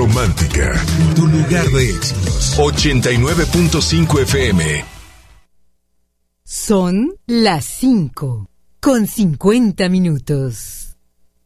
Romántica, tu lugar de éxitos. 89.5 FM. Son las 5:50.